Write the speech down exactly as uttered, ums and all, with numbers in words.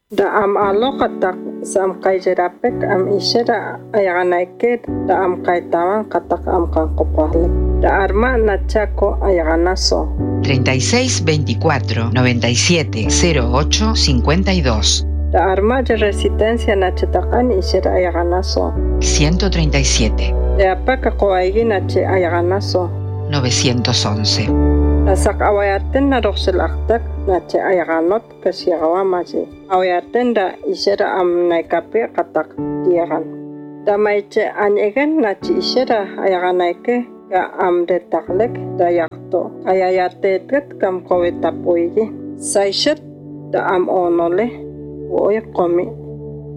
Da am alo katak sam kai jerapek am isyara ayaganaike da am kai tawan katak am kan kopahlik. Da arma nachako ayaganaso. treinta y seis veinticuatro noventa y siete cero ocho cincuenta y dos. Da arma de resistencia nachetakan isyara ayaganaso. ciento treinta y siete. Da apaka koaigi nache ayaganaso. novecientos once. Nasak awayaten na roksel aktak nache ayaganot kasyagawa maji. Awayaten da isyara am naikape katak diagan. Da maiche anyegen nache isyara ayaganaike ga am detaklek da yakto. Ayayatetet kam kowe tapuigi. Saishet da am onole. Woy komi